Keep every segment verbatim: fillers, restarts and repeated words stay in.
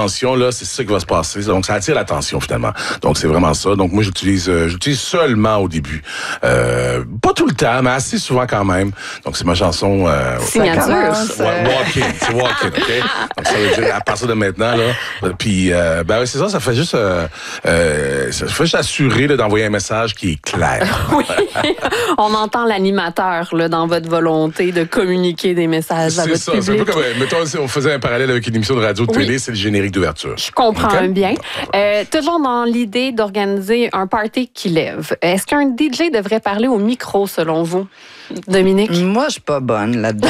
l'attention, là, c'est ça qui va se passer. Donc, ça attire l'attention, finalement. Donc, c'est vraiment ça. Donc, moi, j'utilise euh, j'utilise seulement au début. Euh, pas tout le temps, mais assez souvent quand même. Donc, c'est ma chanson... Euh, signature. Walk-in. C'est walk-in, OK? Donc, ça veut dire à partir de maintenant, là. Puis, euh, ben, c'est ça, ça fait juste... Euh, euh, ça fait juste assurer là, d'envoyer un message qui est clair. Oui. On entend l'animateur là, dans votre volonté de communiquer des messages à votre ça, public. C'est un peu comme, mettons, si on faisait un parallèle avec une émission de radio, de oui. télé, c'est le générique d'ouverture. Je comprends okay? bien. Euh, toujours dans l'idée d'organiser un party qui lève, est-ce qu'un D J devrait parler au micro, selon vous, Dominique? Moi, je suis pas bonne là-dedans.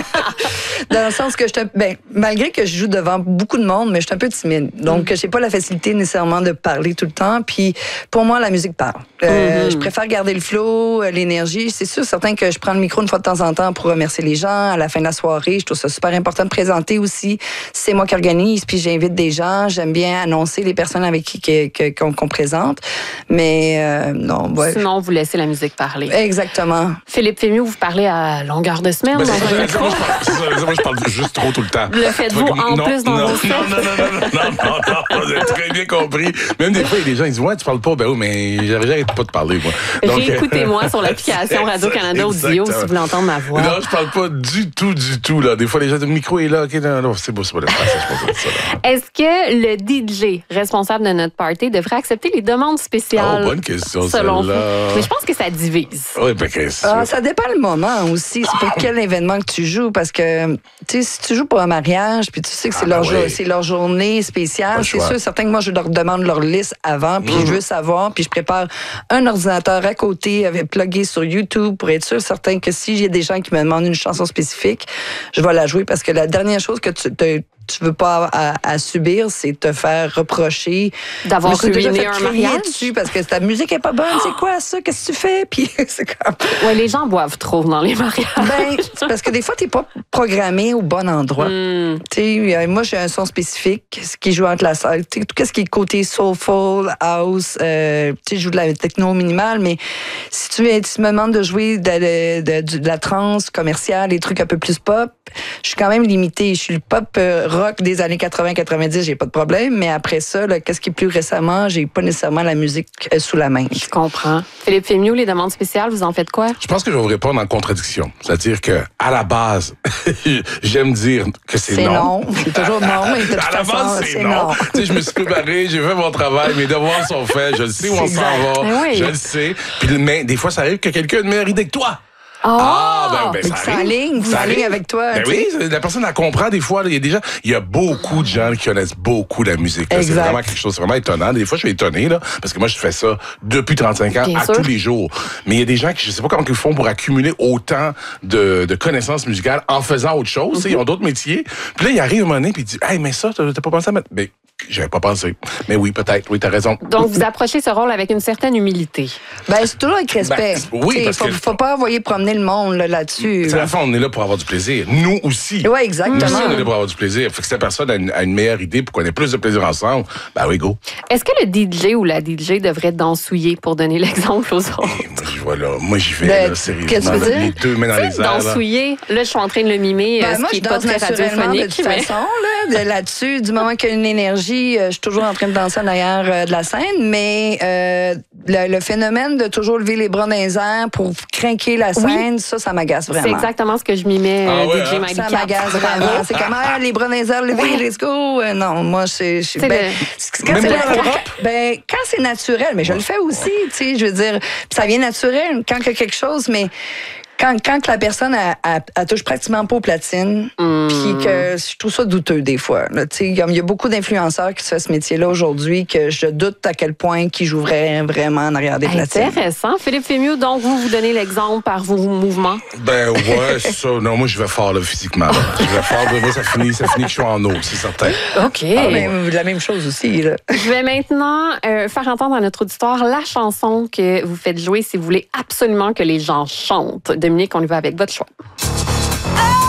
Dans le sens que je te, ben, malgré que je joue devant beaucoup de monde, mais je suis un peu timide. Donc, mm. j'ai pas la facilité nécessairement de parler tout le temps. Puis, pour moi, la musique parle. Euh, mm-hmm. Je préfère garder le flow, l'énergie. C'est sûr, certain que je prends le micro une fois de temps en temps pour remercier les gens à la fin de la soirée. Je trouve ça super important de présenter aussi. C'est moi qui organise, puis j'invite des gens. J'aime bien annoncer les personnes avec qui que, que, qu'on, qu'on présente. Mais euh, non, ouais. Sinon, vous laissez la musique parler. Exactement. Philippe Fémieux, vous parlez à longueur de semaine. Ben, dans c'est un ça, moi, je parle, moi, je parle juste trop tout le temps. Le faites-vous en non, plus dans non, vos non, sets? non, non, non, non, non, non, non, vous avez très bien compris. Même des fois, il y a des gens qui disent « Ouais, tu parles pas. » Ben oui, mais j'arrête pas de parler, moi. Donc, réécoutez-moi sur l'application Radio-Canada Audio si vous voulez entendre ma voix. Non, je parle pas du tout, du tout. Là. Des fois, les gens disent « Le micro est là. » OK, non, non, c'est beau, c'est pas le français, je pense que c'est ça. Est-ce que le D J responsable de notre party devrait accepter les demandes spéciales? Oh, bonne question, selon celle-là. vous? Mais je pense que ça divise. Oui, ben, qu'est-ce que ah, ça dépend le moment aussi. C'est pour quel événement que tu joues. Parce que, tu sais, si tu joues pour un mariage, puis tu sais que c'est, ah, leur, ben oui. c'est leur journée spéciale, c'est sûr, certain que moi, je leur demande leur liste avant, puis mmh. je veux savoir, puis je prépare un ordinateur à côté, avec plugué sur YouTube, pour être sûr, certain que si j'ai des gens qui me demandent une chanson spécifique, je vais la jouer. Parce que la dernière chose que tu te tu veux pas à, à subir, c'est te faire reprocher d'avoir ruiné un mariage dessus parce que ta musique est pas bonne. Oh! C'est quoi ça? Qu'est-ce que tu fais? Puis c'est comme... Ouais, les gens boivent trop dans les mariages. Ben, c'est parce que des fois, t'es pas programmé au bon endroit. Mm. Tu sais, moi, j'ai un son spécifique qui joue entre la salle. Tout ce qui est côté soulful, house, euh, tu sais, je joue de la techno minimale, mais si tu, tu me demandes de jouer de, de, de, de la trance commerciale, des trucs un peu plus pop, je suis quand même limitée. Je suis le pop euh, rock des années quatre-vingts quatre-vingt-dix, j'ai pas de problème, mais après ça, là, qu'est-ce qui est plus récemment, j'ai pas nécessairement la musique euh, sous la main. Je comprends. Philippe Fémieux, les demandes spéciales, vous en faites quoi? Je pense que je vais vous répondre en contradiction. C'est-à-dire que à la base, j'aime dire que c'est, c'est non. non. C'est toujours non, mais de toute à la façon, base, c'est, c'est non. non. Tu sais, je me suis préparé, j'ai fait mon travail, mes devoirs sont faits, je sais où on s'en va, oui. je le sais. Puis mais des fois, ça arrive que quelqu'un a une meilleure idée que toi. Oh! Ah, ben, ben, ça ligne, ça ligne avec toi. Ben oui, la personne la comprend des fois. Il y a des gens, il y a beaucoup de gens qui connaissent beaucoup la musique. Là. C'est vraiment quelque chose, c'est vraiment étonnant. Des fois, je suis étonné, là, parce que moi, je fais ça depuis trente-cinq ans, Bien à sûr. tous les jours. Mais il y a des gens qui, je sais pas comment ils font pour accumuler autant de, de connaissances musicales en faisant autre chose. Mm-hmm. Ils ont d'autres métiers. Puis là, il arrive un moment donné, puis il dit, hey, mais ça, t'as, t'as pas pensé à mettre. Ben, j'avais pas pensé. Mais oui, peut-être. Oui, t'as raison. Donc, vous approchez ce rôle avec une certaine humilité. Ben, c'est toujours avec respect. Ben, oui, parce faut, que... faut pas envoyer promener le monde là, là-dessus. C'est à la fin, on est là pour avoir du plaisir. Nous aussi. Oui, exactement. Nous aussi, on est là pour avoir du plaisir. Fait que si la personne a une, a une meilleure idée pour qu'on ait plus de plaisir ensemble, ben oui, go. Est-ce que le D J ou la D J devrait dansouiller pour donner l'exemple aux autres? Et moi, je vois là, moi, j'y vais, ben, là, sérieusement. Qu'est-ce que tu veux dire? Les deux mains dans les airs. Dansouiller, là. là, je suis en train de le mimer, ben, ce moi, qui je n'est pas très radiophonique. De toute mais... façon, là, de, là-dessus, du moment qu'il y a une énergie, je suis toujours en train de danser en arrière euh, de la scène, mais euh, le, le phénomène de toujours lever les bras dans les airs pour craquer la scène, oui. ça, ça m'agace vraiment. C'est exactement ce que je mimais, ah, euh, ouais, D J hein? Mike Ça m'agace vraiment. C'est comme, ah, les bras dans les airs, levés, let's go. Euh, non, moi, c'est... je, ben, le... quand, c'est la... quand, ben, quand c'est naturel, mais je le fais aussi, tu sais, je veux dire, ça vient naturel quand il y a quelque chose, mais... Quand, quand la personne elle, elle, elle touche pratiquement pas aux platines, mm. puis que je trouve ça douteux des fois. Il y, y a beaucoup d'influenceurs qui se font ce métier-là aujourd'hui que je doute à quel point qu'ils joueraient vraiment en arrière des platines. Intéressant. Philippe Fémieux, donc vous vous donnez l'exemple par vos mouvements. Ben ouais, c'est ça. Non, moi je vais fort là, physiquement. Là. Je vais fort, moi ça finit, ça finit que je suis en eau, c'est certain. OK. Ah, ben, la même chose aussi. Là. Je vais maintenant euh, faire entendre à notre auditoire la chanson que vous faites jouer si vous voulez absolument que les gens chantent. Dominique, on y va avec votre choix. Ah!